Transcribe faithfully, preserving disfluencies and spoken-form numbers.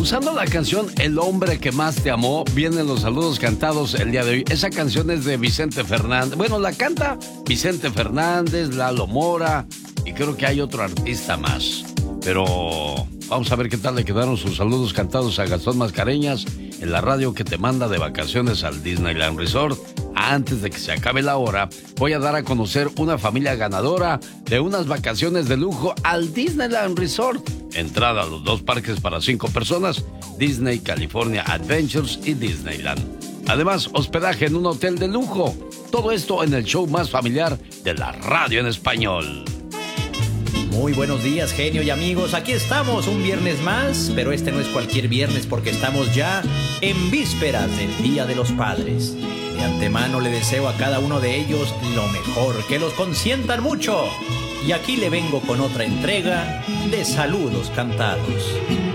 Usando la canción El hombre que más te amó, vienen los saludos cantados el día de hoy. Esa canción es de Vicente Fernández. Bueno, la canta Vicente Fernández, Lalo Mora y creo que hay otro artista más. Pero vamos a ver qué tal le quedaron sus saludos cantados a Gastón Mascareñas en la radio que te manda de vacaciones al Disneyland Resort. Antes de que se acabe la hora, voy a dar a conocer una familia ganadora de unas vacaciones de lujo al Disneyland Resort. Entrada a los dos parques para cinco personas, Disney California Adventures y Disneyland. Además, hospedaje en un hotel de lujo. Todo esto en el show más familiar de la radio en español. Muy buenos días, genio y amigos. Aquí estamos un viernes más, pero este no es cualquier viernes porque estamos ya en vísperas del Día de los Padres. De antemano le deseo a cada uno de ellos lo mejor, que los consientan mucho. Y aquí le vengo con otra entrega de saludos cantados.